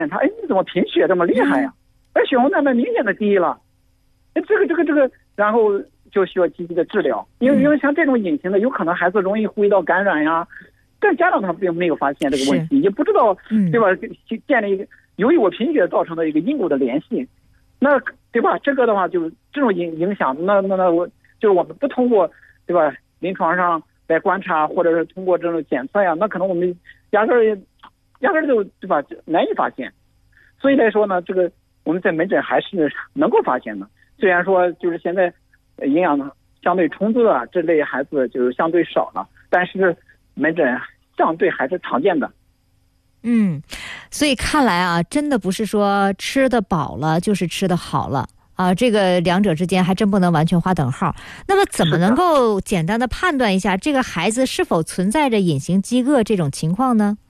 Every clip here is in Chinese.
他，哎，你怎么贫血这么厉害呀？哎，血红蛋白明显的低了，哎，这个，然后就需要积极的治疗，因为像这种隐形的，有可能孩子容易呼吸道感染呀，但家长他并没有发现这个问题，也不知道，对吧？建立一个由于我贫血造成的一个因果的联系，那对吧？这个的话就这种影响，那我就是我们不通过对吧临床上来观察，或者是通过这种检测呀，那可能我们压根儿就对吧难以发现。所以来说呢，这个我们在门诊还是能够发现的。虽然说就是现在营养相对充足的这类孩子就是相对少了，但是门诊相对还是常见的。 所以看来啊，真的不是说吃得饱了就是吃得好了啊，这个两者之间还真不能完全划等号。那么怎么能够简单的判断一下这个孩子是否存在着隐形饥饿这种情况呢？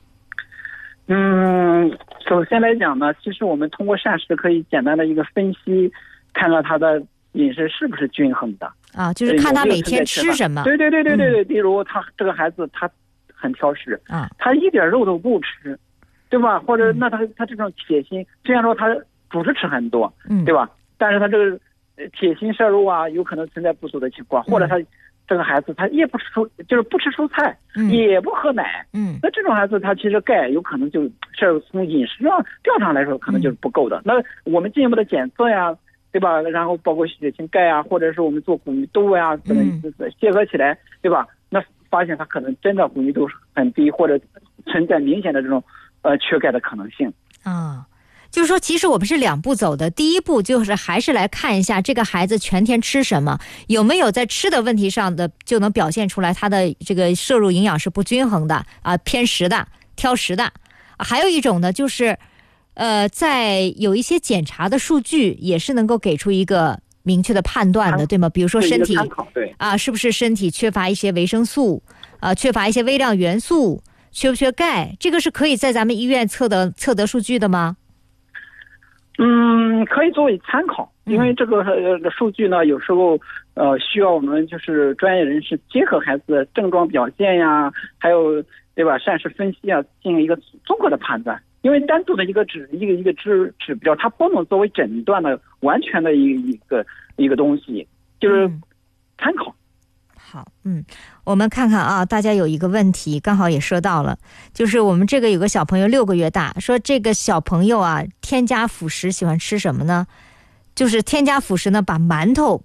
首先来讲呢，其实我们通过膳食可以简单的一个分析，看看他的饮食是不是均衡的啊，就是看他每天吃什么。 对，比如他这个孩子他很挑食啊， 他一点肉都不吃，对吧？或者那他这种铁心，虽然说他主食吃很多，对吧？但是他这个铁心摄入啊，有可能存在不足的情况，或者他这个孩子他也不吃就是不吃蔬菜，也不喝奶，那这种孩子他其实钙有可能就是从饮食上调查来说可能就是不够的。那我们进一步的检测呀，对吧？然后包括血清钙啊，或者是我们做骨密度呀，结合起来，对吧？那发现他可能真的骨密度很低，或者存在明显的这种缺钙的可能性啊。就是说其实我们是两步走的，第一步就是还是来看一下这个孩子全天吃什么，有没有在吃的问题上的就能表现出来他的这个摄入营养是不均衡的啊，偏食的、挑食的。还有一种呢，就是在有一些检查的数据也是能够给出一个明确的判断的，对吗？比如说身体是不是身体缺乏一些维生素缺乏一些微量元素，缺不缺钙，这个是可以在咱们医院测得数据的吗？ 可以作为参考，因为这个数据呢，有时候需要我们就是专业人士结合孩子的症状表现呀，还有对吧膳食分析啊，进行一个综合的判断。因为单独的一个指标，它不能作为诊断的完全的一个东西，就是参考。 好，我们看看啊，大家有一个问题刚好也说到了，就是我们这个有个小朋友6个月大，说这个小朋友啊，添加辅食喜欢吃什么呢？就是添加辅食呢，把馒头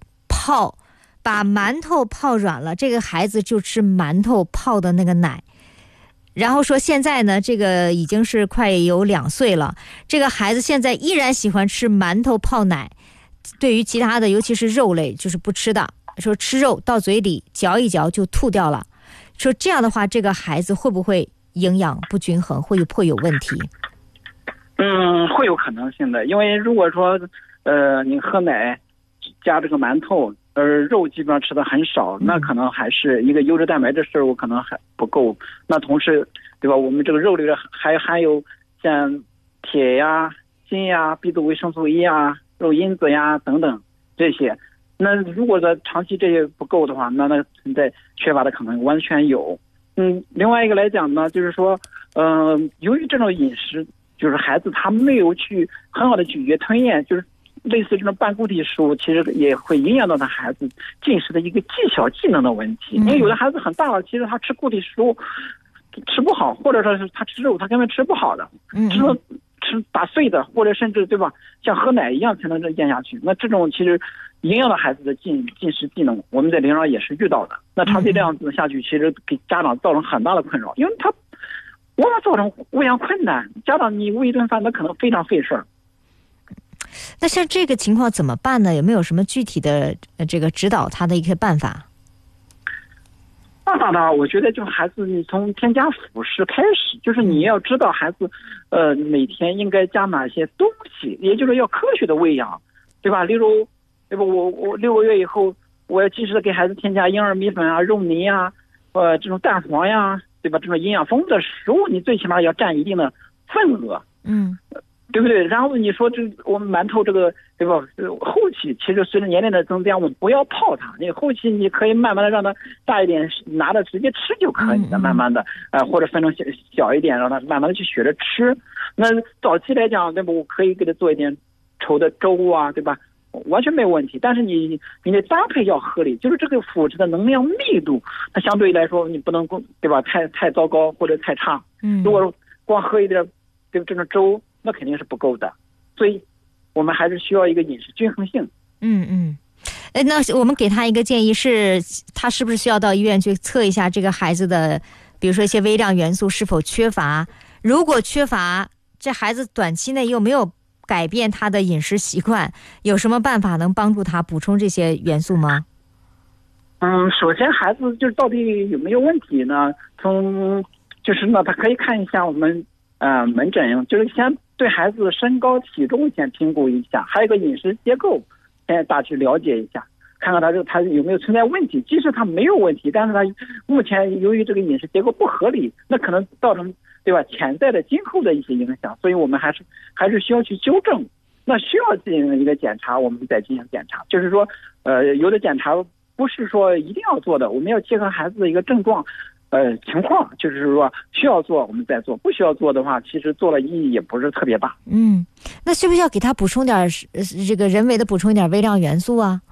泡软了，这个孩子就吃馒头泡的那个奶。然后说现在呢，这个已经是快有2岁了，这个孩子现在依然喜欢吃馒头泡奶，对于其他的尤其是肉类就是不吃的，说吃肉到嘴里嚼一嚼就吐掉了，说这样的话这个孩子会不会营养不均衡，会有问题？ 会有可能性的，因为如果说你喝奶加这个馒头，肉基本上吃的很少，那可能还是一个优质蛋白质摄入可能还不够。那同时对吧，我们这个肉里边还含有像铁呀、锌呀、B 族维生素 E 呀、肉因子呀等等这些。那如果说长期这些不够的话，那存在缺乏的可能完全有。另外一个来讲呢，就是说由于这种饮食，就是孩子他没有去很好的咀嚼吞咽，就是类似这种半固体食物，其实也会影响到他孩子进食的一个技巧技能的问题。因为有的孩子很大了，其实他吃固体食物吃不好，或者说是他吃肉他根本吃不好的，吃打碎的，或者甚至对吧，像喝奶一样才能咽下去。那这种其实影响到孩子的进食技能，我们在临床也是遇到的。那长期这样子下去，其实给家长造成很大的困扰，因为他往往造成喂养困难，家长你喂一顿饭那可能非常费事儿。 那像这个情况怎么办呢？有没有什么具体的这个指导他的一些办法？ 办法呢，我觉得就是孩子你从添加辅食开始，就是你要知道孩子每天应该加哪些东西，也就是要科学的喂养，对吧？例如对吧，我6个月以后我要及时的给孩子添加婴儿米粉啊、肉泥啊、这种蛋黄呀，对吧？这种营养丰富的食物，你最起码要占一定的份额。 对不对？然后你说这我们馒头这个对吧？后期其实随着年龄的增加，我们不要泡它，你后期你可以慢慢的让它大一点，拿着直接吃就可以了，慢慢的或者分成小一点，让它慢慢的去学着吃。那早期来讲，对吧？我可以给它做一点稠的粥啊，对吧？完全没有问题。但是你的搭配要合理，就是这个辅食的能量密度，它相对来说你不能对吧？太糟糕或者太差。如果光喝一点对这种粥，那肯定是不够的，所以我们还是需要一个饮食均衡性。 那我们给他一个建议是，他是不是需要到医院去测一下这个孩子的，比如说一些微量元素是否缺乏？如果缺乏，这孩子短期内又没有改变他的饮食习惯，有什么办法能帮助他补充这些元素吗？ 首先孩子就是到底有没有问题呢？就是呢，他可以看一下我们门诊，就是先对孩子的身高体重先评估一下，还有一个饮食结构先大致了解一下，看看他有没有存在问题。即使他没有问题，但是他目前由于这个饮食结构不合理，那可能造成对吧潜在的今后的一些影响，所以我们还是需要去纠正。那需要进行一个检查，我们再进行检查。就是说有的检查不是说一定要做的，我们要结合孩子的一个症状情况，就是说需要做我们再做，不需要做的话，其实做了意义也不是特别大。 那需不需要给他补充点这个人为的补充一点微量元素啊？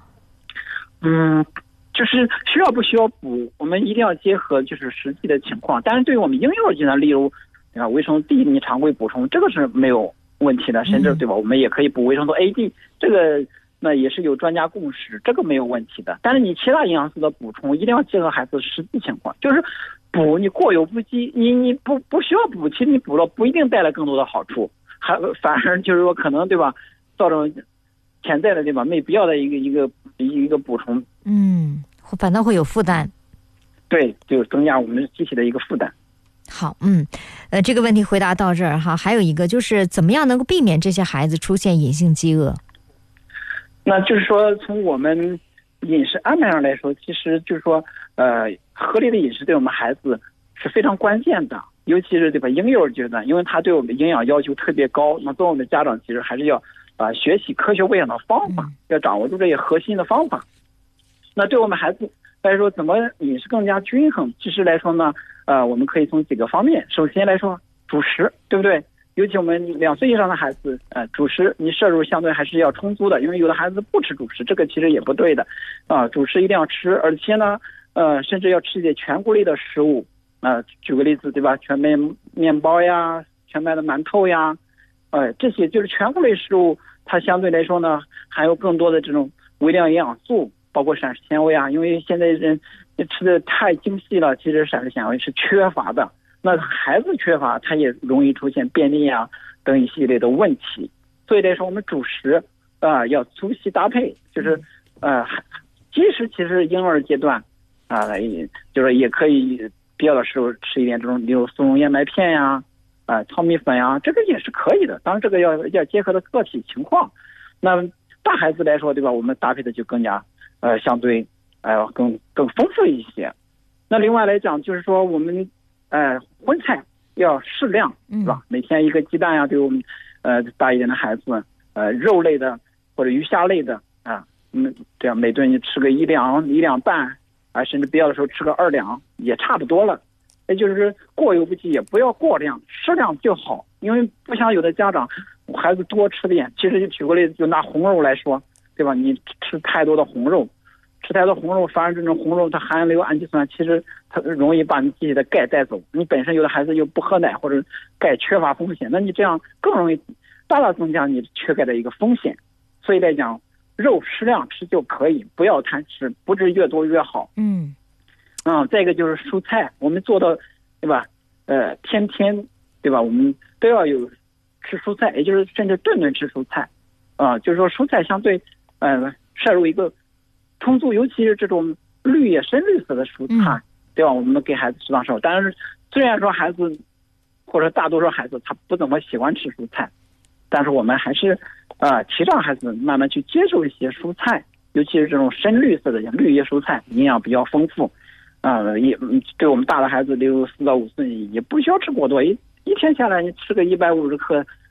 就是需要不需要补，我们一定要结合就是实际的情况。但是对于我们婴幼儿阶段，例如维生素 D 你常规补充，这个是没有问题的，甚至对吧？我们也可以补维生素 A、D， 这个那也是有专家共识，这个没有问题的。但是你其他营养素的补充一定要结合孩子实际情况，就是补你过犹不及，你不需要补，其实你补了不一定带来更多的好处，反而就是说可能对吧，造成潜在的对吧没必要的一个补充， 反倒会有负担。 对，就增加我们机体的一个负担。 好，这个问题回答到这儿哈。还有一个就是怎么样能够避免这些孩子出现隐性饥饿？ 那就是说，从我们饮食安排上来说，其实就是说，合理的饮食对我们孩子是非常关键的，尤其是对吧婴幼儿阶段，因为他对我们营养要求特别高。那作为我们家长，其实还是要学习科学喂养的方法，要掌握住这些核心的方法。那对我们孩子来说，怎么饮食更加均衡？其实来说呢，我们可以从几个方面。首先来说，主食，对不对？尤其我们2岁以上的孩子，主食你摄入相对还是要充足的，因为有的孩子不吃主食，这个其实也不对的，主食一定要吃，而且呢，甚至要吃一些全谷类的食物，举个例子，对吧？全麦面包呀，全麦的馒头呀，这些就是全谷类食物，它相对来说呢，含有更多的这种微量营养素，包括膳食纤维啊，因为现在人吃的太精细了，其实膳食纤维是缺乏的。那孩子缺乏，他也容易出现便秘啊等一系列的问题。所以来说，我们主食要粗细搭配，就是即使其实婴儿阶段就是也可以必要的时候吃一点这种，比如松茸燕麦片呀、糙米粉呀，这个也是可以的。当然，这个要结合的个体情况。那大孩子来说，对吧？我们搭配的就更加相对更丰富一些。那另外来讲，就是说我们荤菜要适量，是吧？每天一个鸡蛋呀，对我们大一点的孩子，肉类的或者鱼虾类的这样每顿吃个1两半，甚至必要的时候吃个2两也差不多了。也就是过犹不及，也不要过量，适量就好。因为不像有的家长，孩子多吃点，其实就举个例子，就拿红肉来说，对吧？你吃太多的红肉。反而这种红肉它含有氨基酸，其实它容易把你机体的钙带走。你本身有的孩子又不喝奶或者钙缺乏风险，那你这样更容易大大增加你缺钙的一个风险。所以来讲，肉适量吃就可以，不要贪吃，不是越多越好。再一个就是蔬菜，我们做到对吧？天天对吧？我们都要有吃蔬菜，也就是甚至顿顿吃蔬菜。就是说蔬菜相对摄入一个充足，尤其是这种绿叶深绿色的蔬菜，对吧？我们给孩子适当摄入。但是虽然说孩子或者大多数孩子他不怎么喜欢吃蔬菜，但是我们还是提倡孩子慢慢去接受一些蔬菜，尤其是这种深绿色的绿叶蔬菜，营养比较丰富。也对我们大的孩子，例如4到5岁，也不需要吃过多，一天下来你吃个150克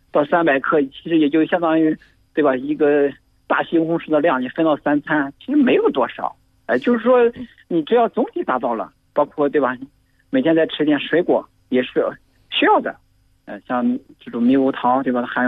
到300克，其实也就相当于，对吧？一个大西红柿的量，你分到3餐，其实没有多少。就是说，你只要总体达到了，包括对吧？每天再吃点水果也是需要的。像这种猕猴桃，对吧？含有